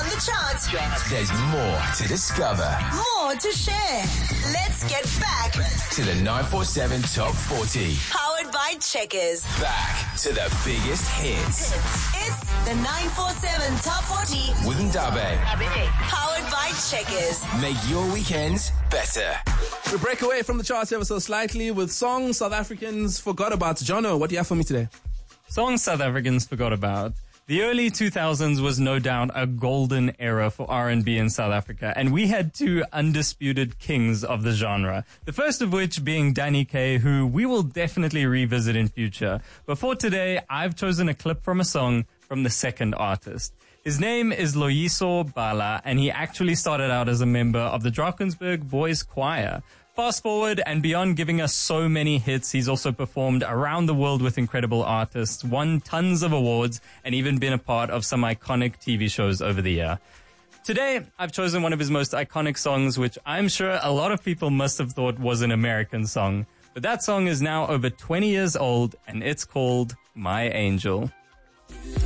on the charts. There's more to discover. More to share. Let's get back To the 947 Top 40. Powered by Checkers. Back to the biggest hits. It's the 947 Top 40 With Ndabe. powered by Checkers. Make your weekends better. We break away from the charts ever so slightly with songs South Africans forgot about. Jono, what do you have for me today? Songs South Africans forgot about. The early 2000s was no doubt a golden era for R&B in South Africa, and we had two undisputed kings of the genre. The first of which being Danny Kaye, who we will definitely revisit in future. But for today, I've chosen a clip from a song from the second artist. His name is Loyiso Bala, and he actually started out as a member of the Drakensberg Boys Choir. Fast forward, and beyond giving us so many hits, he's also performed around the world with incredible artists, won tons of awards, and even been a part of some iconic TV shows over the year. Today, I've chosen one of his most iconic songs, which I'm sure a lot of people must have thought was an American song. But that song is now over 20 years old, and it's called My Angel.